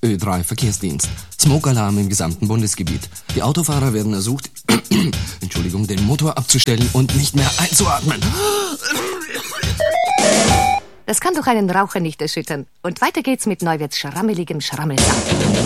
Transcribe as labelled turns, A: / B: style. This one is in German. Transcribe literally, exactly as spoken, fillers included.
A: Ö drei Verkehrsdienst. Smoke-Alarm im gesamten Bundesgebiet. Die Autofahrer werden ersucht, Entschuldigung, den Motor abzustellen und nicht mehr einzuatmen.
B: Das kann doch einen Raucher nicht erschüttern. Und weiter geht's mit Neuwirts schrammeligem Schrammelsaft.